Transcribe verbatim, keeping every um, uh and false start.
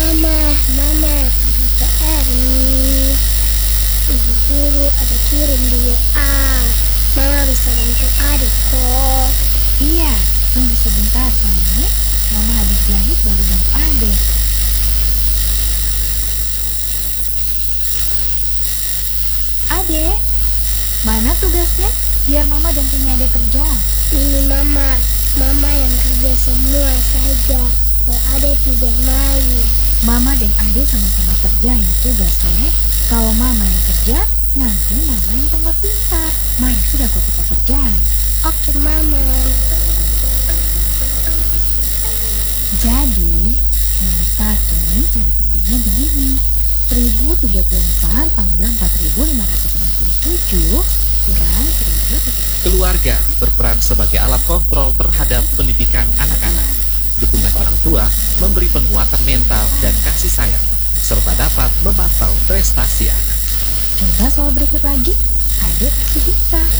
Mama, Mama, ada P R nih. Ibu guru ada kirim di W A. Mama bisa bantu adik kok. Iya, tunggu sebentar sayang. Mama habis jahit baru bantu adek. Adek, mana tugasnya? Biar mama dan punya adek kerja. Ini Mama, Mama yang kerja semua saja. Kok ada tidak main? Mama dan adek sama-sama kerjain tugasnya. Kalau mama yang kerja, nanti mama yang tambah pintar. Mari sudah kok kita kerjain. Oke Mama. Jadi, nomor satu ini cara kerjanya begini. seribu tiga puluh empat tambah empat ribu lima ratus enam puluh tujuh kurang seribu tujuh ratus. Keluarga berperan sebagai alat kontrol terhadap pendidikan anak-anak. Dukungan orang tua memberi penguatan mental dan kasih sayang, serta dapat memantau prestasi anak. Coba soal berikut lagi, adek pasti bisa.